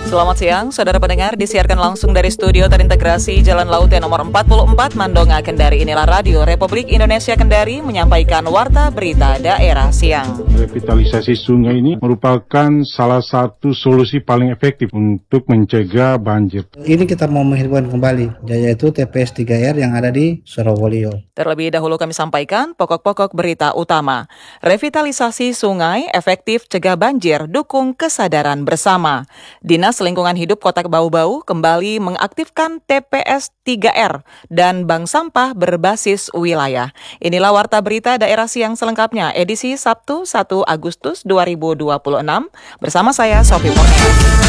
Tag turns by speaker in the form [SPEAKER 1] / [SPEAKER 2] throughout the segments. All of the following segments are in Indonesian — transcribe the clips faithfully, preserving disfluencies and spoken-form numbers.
[SPEAKER 1] Selamat siang, saudara pendengar, disiarkan langsung dari studio terintegrasi Jalan Laut yang nomor empat puluh empat Mandonga, Kendari. Inilah Radio Republik Indonesia Kendari menyampaikan warta berita daerah siang.
[SPEAKER 2] Revitalisasi sungai ini merupakan salah satu solusi paling efektif untuk mencegah banjir.
[SPEAKER 3] Ini kita mau menghidupkan kembali, yaitu T P S tiga R yang ada di Sorowolio.
[SPEAKER 1] Terlebih dahulu kami sampaikan pokok-pokok berita utama. Revitalisasi sungai efektif cegah banjir, dukung kesadaran bersama. Dinas Lingkungan Hidup Kota Bau-Bau kembali mengaktifkan T P S tiga R dan bank sampah berbasis wilayah. Inilah warta berita daerah siang selengkapnya, edisi Sabtu satu Agustus dua ribu dua puluh enam, bersama saya Sophie Murnia.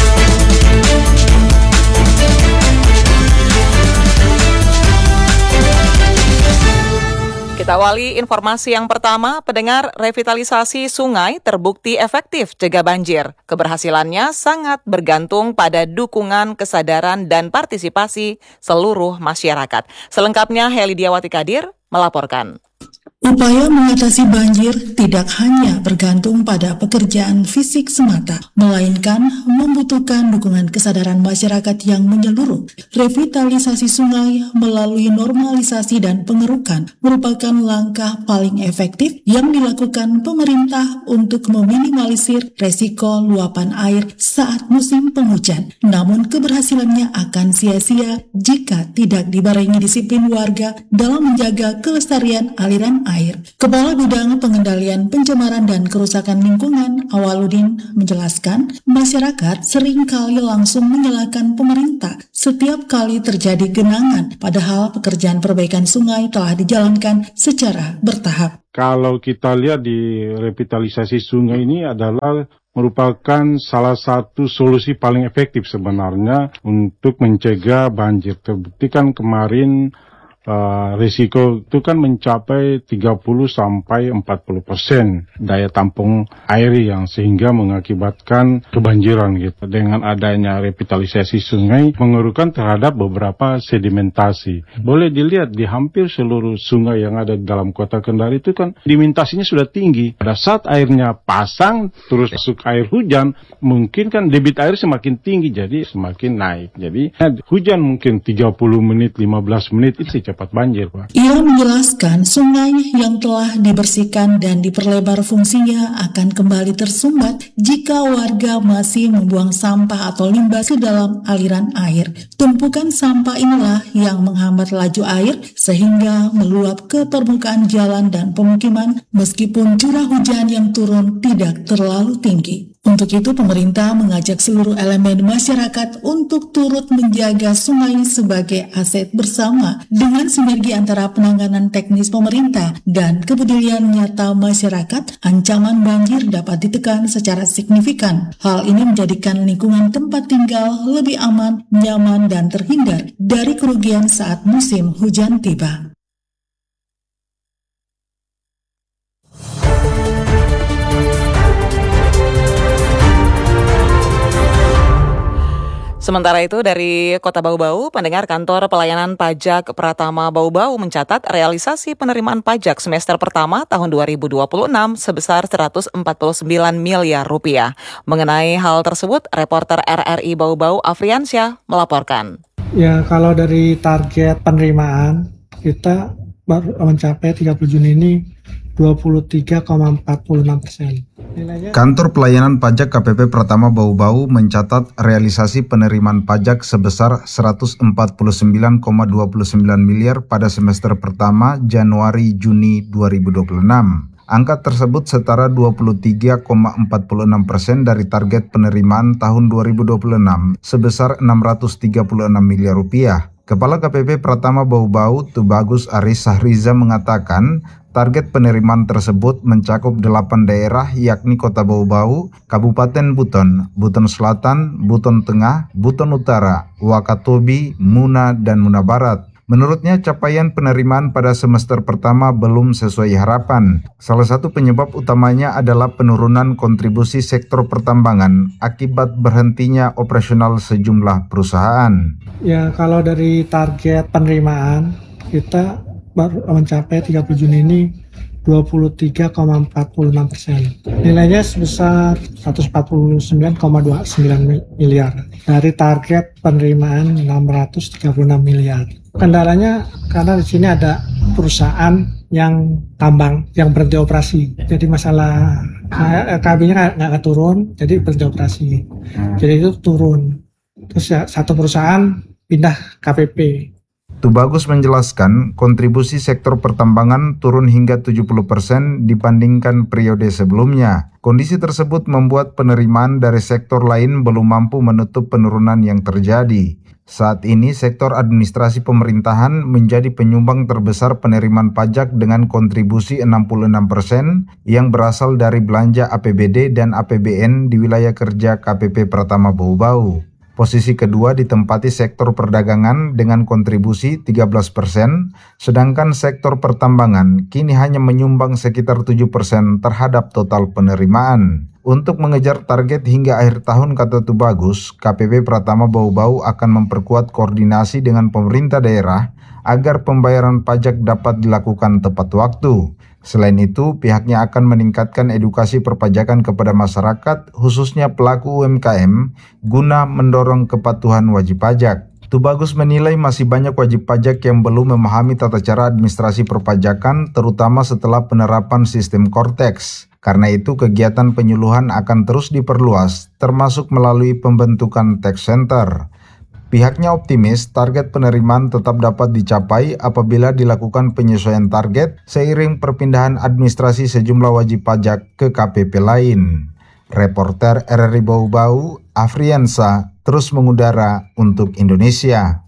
[SPEAKER 1] Kita awali informasi yang pertama, pendengar. Revitalisasi sungai terbukti efektif cegah banjir. Keberhasilannya sangat bergantung pada dukungan, kesadaran, dan partisipasi seluruh masyarakat. Selengkapnya Heli Diawati Kadir melaporkan.
[SPEAKER 4] Upaya mengatasi banjir tidak hanya bergantung pada pekerjaan fisik semata, melainkan membutuhkan dukungan kesadaran masyarakat yang menyeluruh. Revitalisasi sungai melalui normalisasi dan pengerukan merupakan langkah paling efektif yang dilakukan pemerintah untuk meminimalisir resiko luapan air saat musim penghujan. Namun keberhasilannya akan sia-sia jika tidak dibarengi disiplin warga dalam menjaga kelestarian aliran air. Kepala Bidang Pengendalian Pencemaran dan Kerusakan Lingkungan, Awaludin, menjelaskan masyarakat seringkali langsung menyalahkan pemerintah setiap kali terjadi genangan, padahal pekerjaan perbaikan sungai telah dijalankan secara bertahap.
[SPEAKER 2] Kalau kita lihat di revitalisasi sungai ini adalah merupakan salah satu solusi paling efektif sebenarnya untuk mencegah banjir. Terbukti kan kemarin Uh, risiko itu kan mencapai tiga puluh sampai empat puluh persen daya tampung air yang sehingga mengakibatkan kebanjiran gitu. Dengan adanya revitalisasi sungai mengurangi terhadap beberapa sedimentasi. Boleh dilihat di hampir seluruh sungai yang ada di dalam kota Kendari itu kan sedimentasinya sudah tinggi. Pada saat airnya pasang terus masuk air hujan, mungkin kan debit air semakin tinggi jadi semakin naik. Jadi hujan mungkin tiga puluh menit, lima belas menit itu cepat banjir, Pak.
[SPEAKER 4] Ia menjelaskan sungai yang telah dibersihkan dan diperlebar fungsinya akan kembali tersumbat jika warga masih membuang sampah atau limbah ke dalam aliran air. Tumpukan sampah inilah yang menghambat laju air sehingga meluap ke permukaan jalan dan pemukiman meskipun curah hujan yang turun tidak terlalu tinggi. Untuk itu, pemerintah mengajak seluruh elemen masyarakat untuk turut menjaga sungai sebagai aset bersama dengan sinergi antara penanganan teknis pemerintah dan kepedulian nyata masyarakat. Ancaman banjir dapat ditekan secara signifikan. Hal ini menjadikan lingkungan tempat tinggal lebih aman, nyaman, dan terhindar dari kerugian saat musim hujan tiba.
[SPEAKER 1] Sementara itu dari Kota Bau-Bau, pendengar, Kantor Pelayanan Pajak Pratama Bau-Bau mencatat realisasi penerimaan pajak semester pertama tahun dua ribu dua puluh enam sebesar seratus empat puluh sembilan miliar rupiah. Mengenai hal tersebut, reporter R R I Bau-Bau Afriansyah melaporkan.
[SPEAKER 5] Ya, kalau dari target penerimaan kita baru mencapai tiga puluh Juni ini dua puluh tiga koma empat enam persen.
[SPEAKER 6] Kantor Pelayanan Pajak K P P Pratama Bau-Bau mencatat realisasi penerimaan pajak sebesar seratus empat puluh sembilan koma dua sembilan miliar pada semester pertama Januari-Juni dua ribu dua puluh enam. Angka tersebut setara dua puluh tiga koma empat enam persen dari target penerimaan tahun dua ribu dua puluh enam sebesar enam ratus tiga puluh enam miliar rupiah. Kepala K P P Pratama Bau-Bau Tubagus Aris Sahriza mengatakan target penerimaan tersebut mencakup delapan daerah yakni Kota Bau-Bau, Kabupaten Buton, Buton Selatan, Buton Tengah, Buton Utara, Wakatobi, Muna, dan Muna Barat. Menurutnya, capaian penerimaan pada semester pertama belum sesuai harapan. Salah satu penyebab utamanya adalah penurunan kontribusi sektor pertambangan akibat berhentinya operasional sejumlah perusahaan.
[SPEAKER 5] Ya, kalau dari target penerimaan kita baru mencapai tiga puluh Juni ini dua puluh tiga koma empat enam persen. Nilainya sebesar seratus empat puluh sembilan koma dua sembilan miliar dari target penerimaan enam ratus tiga puluh enam miliar. Kendalanya karena di sini ada perusahaan yang tambang yang berhenti operasi. Jadi masalah K B-nya nggak turun, jadi berhenti operasi. Jadi itu turun. Terus ya satu perusahaan pindah K P P.
[SPEAKER 6] Tubagus menjelaskan kontribusi sektor pertambangan turun hingga tujuh puluh persen dibandingkan periode sebelumnya. Kondisi tersebut membuat penerimaan dari sektor lain belum mampu menutup penurunan yang terjadi. Saat ini sektor administrasi pemerintahan menjadi penyumbang terbesar penerimaan pajak dengan kontribusi enam puluh enam persen yang berasal dari belanja A P B D dan A P B N di wilayah kerja K P P Pratama Bau-Bau. Posisi kedua ditempati sektor perdagangan dengan kontribusi tiga belas persen, sedangkan sektor pertambangan kini hanya menyumbang sekitar tujuh persen terhadap total penerimaan. Untuk mengejar target hingga akhir tahun, kata Tubagus, K P P Pratama Bau-Bau akan memperkuat koordinasi dengan pemerintah daerah agar pembayaran pajak dapat dilakukan tepat waktu. Selain itu, pihaknya akan meningkatkan edukasi perpajakan kepada masyarakat, khususnya pelaku U M K M, guna mendorong kepatuhan wajib pajak. Tubagus menilai masih banyak wajib pajak yang belum memahami tata cara administrasi perpajakan, terutama setelah penerapan sistem Cortex. Karena itu, kegiatan penyuluhan akan terus diperluas, termasuk melalui pembentukan tax center. Pihaknya optimis target penerimaan tetap dapat dicapai apabila dilakukan penyesuaian target seiring perpindahan administrasi sejumlah wajib pajak ke K P P lain. Reporter R R I Bau-Bau, Afriansa, terus mengudara untuk Indonesia.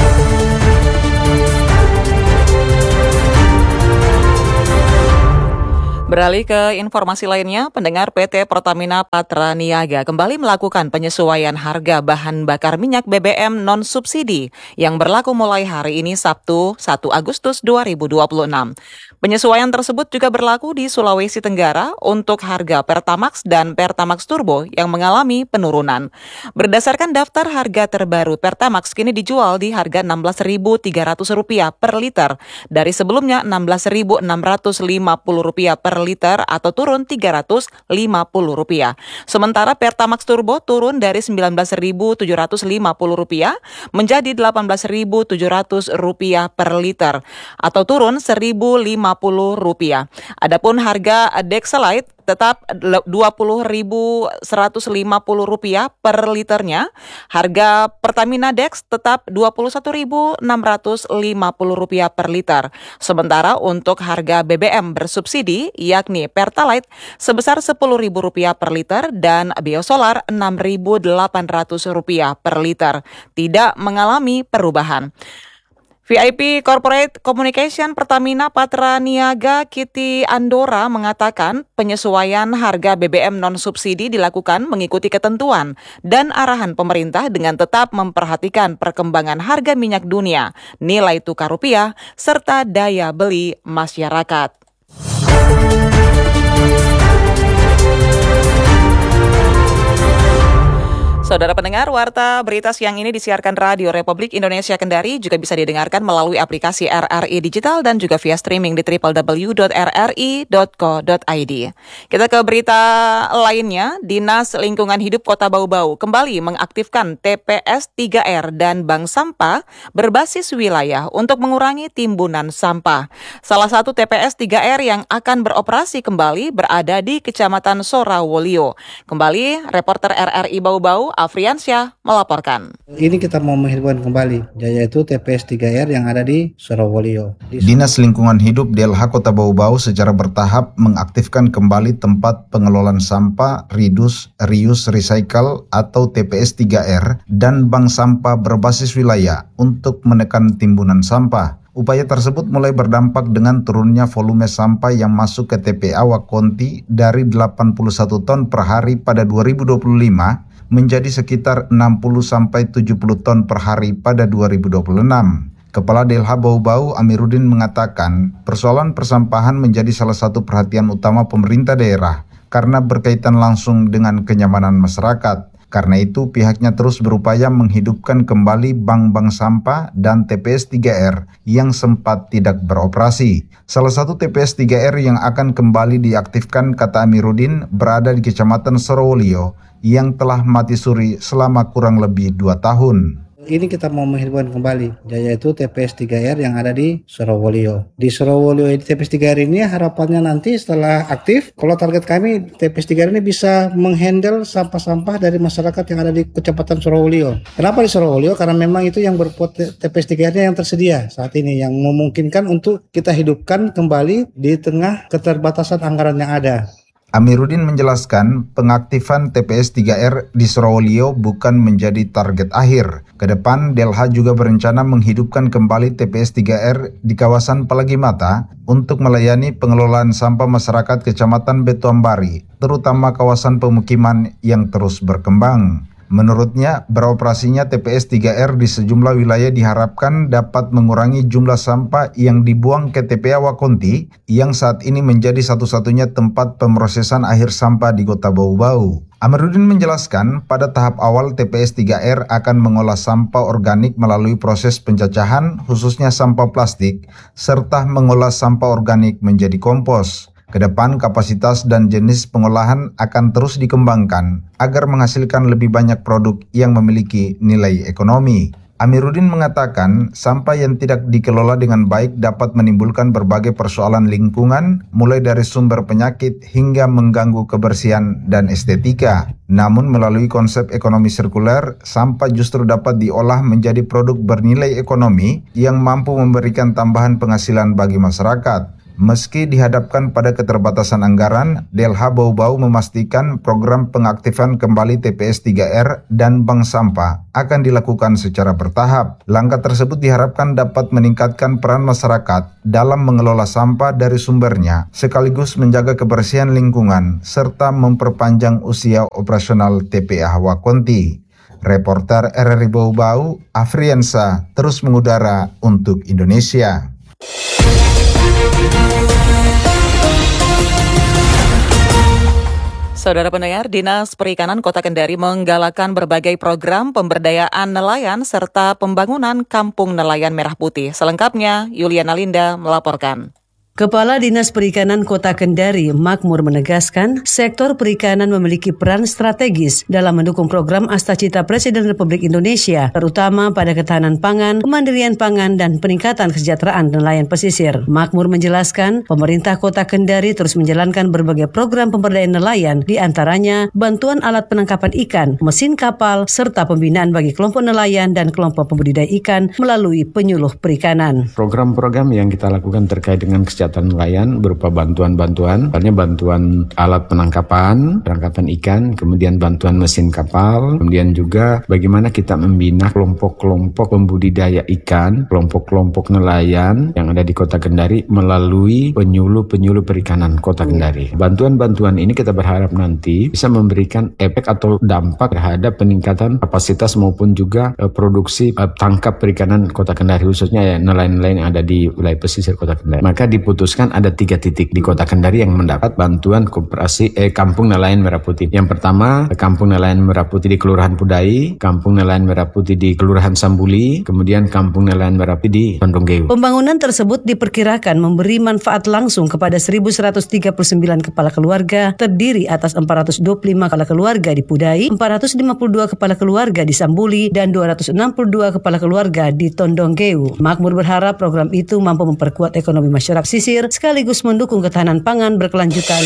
[SPEAKER 1] Beralih ke informasi lainnya, pendengar P T Pertamina Patra Niaga kembali melakukan penyesuaian harga bahan bakar minyak B B M non-subsidi yang berlaku mulai hari ini Sabtu satu Agustus dua ribu dua puluh enam. Penyesuaian tersebut juga berlaku di Sulawesi Tenggara untuk harga Pertamax dan Pertamax Turbo yang mengalami penurunan. Berdasarkan daftar harga terbaru, Pertamax kini dijual di harga enam belas ribu tiga ratus rupiah per liter dari sebelumnya enam belas ribu enam ratus lima puluh rupiah per liter atau turun tiga ratus lima puluh rupiah. Sementara Pertamax Turbo turun dari sembilan belas ribu tujuh ratus lima puluh rupiah menjadi delapan belas ribu tujuh ratus rupiah per liter atau turun seribu lima puluh rupiah. Adapun harga Dexalite tetap dua puluh ribu seratus lima puluh rupiah per liternya. Harga Pertamina Dex tetap dua puluh satu ribu enam ratus lima puluh rupiah per liter. Sementara untuk harga B B M bersubsidi yakni Pertalite sebesar sepuluh ribu rupiah per liter dan Biosolar enam ribu delapan ratus rupiah per liter. Tidak mengalami perubahan. V I P Corporate Communication Pertamina Patra Niaga Kitty Andora mengatakan penyesuaian harga B B M non-subsidi dilakukan mengikuti ketentuan dan arahan pemerintah dengan tetap memperhatikan perkembangan harga minyak dunia, nilai tukar rupiah, serta daya beli masyarakat. Saudara pendengar, warta berita siang ini disiarkan Radio Republik Indonesia Kendari, juga bisa didengarkan melalui aplikasi R R I Digital dan juga via streaming di w w w dot r r i dot co dot i d. Kita ke berita lainnya, Dinas Lingkungan Hidup Kota Bau-Bau kembali mengaktifkan T P S tiga R dan bank sampah berbasis wilayah untuk mengurangi timbunan sampah. Salah satu T P S tiga R yang akan beroperasi kembali berada di Kecamatan Sorawolio. Kembali, reporter R R I Bau-Bau Afriansyah melaporkan.
[SPEAKER 3] Ini kita mau menghidupkan kembali, yaitu T P S tiga R yang ada di Sorawolio. Di
[SPEAKER 6] Dinas Lingkungan Hidup D L H Kota Bau-Bau secara bertahap mengaktifkan kembali tempat pengelolaan sampah Ridus Reuse Recycle atau T P S tiga R dan bank sampah berbasis wilayah untuk menekan timbunan sampah. Upaya tersebut mulai berdampak dengan turunnya volume sampah yang masuk ke T P A Wakonti dari delapan puluh satu ton per hari pada dua ribu dua puluh lima menjadi sekitar enam puluh sampai tujuh puluh ton per hari pada dua ribu dua puluh enam. Kepala D L H Bau-Bau Amiruddin mengatakan, persoalan persampahan menjadi salah satu perhatian utama pemerintah daerah karena berkaitan langsung dengan kenyamanan masyarakat. Karena itu pihaknya terus berupaya menghidupkan kembali bank-bank sampah dan T P S tiga R yang sempat tidak beroperasi. Salah satu T P S tiga R yang akan kembali diaktifkan, kata Amiruddin, berada di Kecamatan Sorowolio yang telah mati suri selama kurang lebih dua tahun.
[SPEAKER 3] Ini kita mau menghidupkan kembali, yaitu T P S tiga R yang ada di Sorowolio. Di Sorowolio T P S tiga R ini harapannya nanti setelah aktif, kalau target kami T P S tiga R ini bisa menghandle sampah-sampah dari masyarakat yang ada di Kecamatan Sorowolio. Kenapa di Sorowolio? Karena memang itu yang berpot T P S tiga R-nya yang tersedia saat ini, yang memungkinkan untuk kita hidupkan kembali di tengah keterbatasan anggaran yang ada.
[SPEAKER 6] Amiruddin menjelaskan pengaktifan T P S tiga R di Sorowolio bukan menjadi target akhir. Kedepan, Delha juga berencana menghidupkan kembali T P S tiga R di kawasan Pelagi Mata untuk melayani pengelolaan sampah masyarakat Kecamatan Betuambari, terutama kawasan pemukiman yang terus berkembang. Menurutnya, beroperasinya T P S tiga R di sejumlah wilayah diharapkan dapat mengurangi jumlah sampah yang dibuang ke T P A Wakonti yang saat ini menjadi satu-satunya tempat pemrosesan akhir sampah di Kota Bau-Bau. Amiruddin menjelaskan pada tahap awal T P S tiga R akan mengolah sampah organik melalui proses pencacahan khususnya sampah plastik serta mengolah sampah organik menjadi kompos. Kedepan kapasitas dan jenis pengolahan akan terus dikembangkan agar menghasilkan lebih banyak produk yang memiliki nilai ekonomi. Amiruddin mengatakan sampah yang tidak dikelola dengan baik dapat menimbulkan berbagai persoalan lingkungan, mulai dari sumber penyakit hingga mengganggu kebersihan dan estetika. Namun melalui konsep ekonomi sirkuler, sampah justru dapat diolah menjadi produk bernilai ekonomi yang mampu memberikan tambahan penghasilan bagi masyarakat. Meski dihadapkan pada keterbatasan anggaran, Delha Bau-Bau memastikan program pengaktifan kembali T P S tiga R dan bank sampah akan dilakukan secara bertahap. Langkah tersebut diharapkan dapat meningkatkan peran masyarakat dalam mengelola sampah dari sumbernya, sekaligus menjaga kebersihan lingkungan, serta memperpanjang usia operasional T P A Wakonti. Reporter R R I Bau-Bau, Afriansa, terus mengudara untuk Indonesia.
[SPEAKER 1] Saudara pendengar, Dinas Perikanan Kota Kendari menggalakkan berbagai program pemberdayaan nelayan serta pembangunan Kampung Nelayan Merah Putih. Selengkapnya, Yuliana Linda melaporkan.
[SPEAKER 7] Kepala Dinas Perikanan Kota Kendari, Makmur, menegaskan sektor perikanan memiliki peran strategis dalam mendukung program Astacita Presiden Republik Indonesia, terutama pada ketahanan pangan, kemandirian pangan, dan peningkatan kesejahteraan nelayan pesisir. Makmur menjelaskan, pemerintah Kota Kendari terus menjalankan berbagai program pemberdayaan nelayan, di antaranya bantuan alat penangkapan ikan, mesin kapal, serta pembinaan bagi kelompok nelayan dan kelompok pembudidaya ikan melalui penyuluh perikanan.
[SPEAKER 8] Program-program yang kita lakukan terkait dengan kesejahteraan nelayan berupa bantuan-bantuan, misalnya bantuan alat penangkapan, penangkapan ikan, kemudian bantuan mesin kapal, kemudian juga bagaimana kita membina kelompok-kelompok pembudidaya ikan, kelompok-kelompok nelayan yang ada di Kota Kendari melalui penyuluh-penyuluh perikanan Kota Kendari. Bantuan-bantuan ini kita berharap nanti bisa memberikan efek atau dampak terhadap peningkatan kapasitas maupun juga uh, produksi uh, tangkap perikanan Kota Kendari, khususnya ya nelayan-nelayan yang ada di wilayah pesisir Kota Kendari. Maka diputuskan ada tiga titik di Kota Kendari yang mendapat bantuan koperasi eh, Kampung Nelayan Merah Putih. Yang pertama, Kampung Nelayan Merah Putih di Kelurahan Pudai, Kampung Nelayan Merah Putih di Kelurahan Sambuli, kemudian Kampung Nelayan Merah Putih di Tondonggeu.
[SPEAKER 7] Pembangunan tersebut diperkirakan memberi manfaat langsung kepada seribu seratus tiga puluh sembilan kepala keluarga, terdiri atas empat ratus dua puluh lima kepala keluarga di Pudai, empat ratus lima puluh dua kepala keluarga di Sambuli, dan dua ratus enam puluh dua kepala keluarga di Tondonggeu. Makmur berharap program itu mampu memperkuat ekonomi masyarakat pesisir sekaligus mendukung ketahanan pangan berkelanjutan.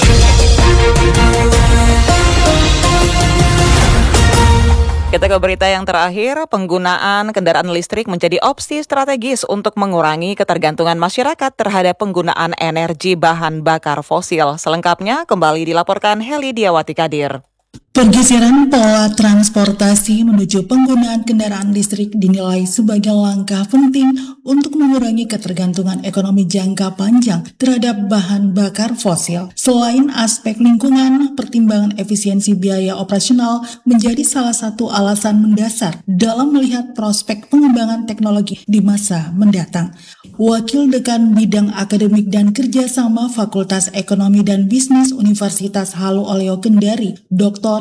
[SPEAKER 1] Kita ke berita yang terakhir, penggunaan kendaraan listrik menjadi opsi strategis untuk mengurangi ketergantungan masyarakat terhadap penggunaan energi bahan bakar fosil. Selengkapnya kembali dilaporkan Heli Diawati Kadir.
[SPEAKER 4] Pergeseran pola transportasi menuju penggunaan kendaraan listrik dinilai sebagai langkah penting untuk mengurangi ketergantungan ekonomi jangka panjang terhadap bahan bakar fosil. Selain aspek lingkungan, pertimbangan efisiensi biaya operasional menjadi salah satu alasan mendasar dalam melihat prospek pengembangan teknologi di masa mendatang. Wakil Dekan Bidang Akademik dan Kerjasama Fakultas Ekonomi dan Bisnis Universitas Halu Oleo Kendari, Doktor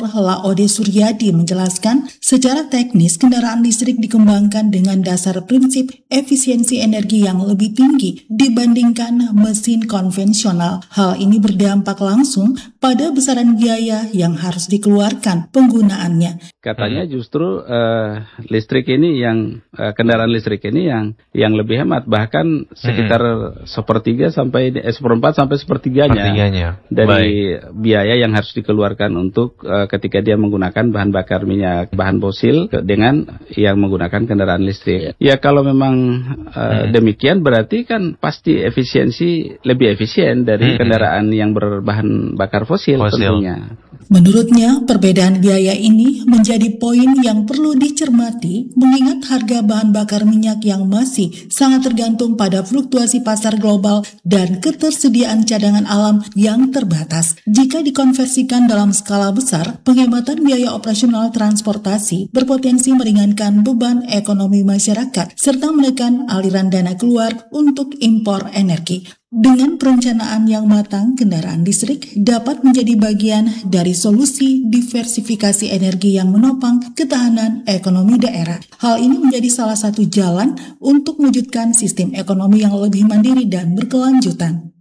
[SPEAKER 4] Ekspor Laode Suryadi menjelaskan, secara teknis kendaraan listrik dikembangkan dengan dasar prinsip efisiensi energi yang lebih tinggi dibandingkan mesin konvensional. Hal ini berdampak langsung pada besaran biaya yang harus dikeluarkan penggunaannya.
[SPEAKER 9] Katanya justru uh, listrik ini yang uh, kendaraan listrik ini yang yang lebih hemat, bahkan sekitar hmm. sepertiga sampai eh, seperempat sampai sepertiganya dari Baik. biaya yang harus dikeluarkan untuk uh, ketika dia menggunakan bahan bakar minyak bahan fosil dengan yang menggunakan kendaraan listrik. Ya kalau memang uh, hmm. demikian berarti kan pasti efisiensi lebih efisien dari hmm. kendaraan yang berbahan bakar fosil, fosil. tentunya.
[SPEAKER 4] Menurutnya, perbedaan biaya ini menjadi poin yang perlu dicermati mengingat harga bahan bakar minyak yang masih sangat tergantung pada fluktuasi pasar global dan ketersediaan cadangan alam yang terbatas. Jika dikonversikan dalam skala besar, penghematan biaya operasional transportasi berpotensi meringankan beban ekonomi masyarakat serta menekan aliran dana keluar untuk impor energi. Dengan perencanaan yang matang, kendaraan listrik dapat menjadi bagian dari solusi diversifikasi energi yang menopang ketahanan ekonomi daerah. Hal ini menjadi salah satu jalan untuk mewujudkan sistem ekonomi yang lebih mandiri dan berkelanjutan.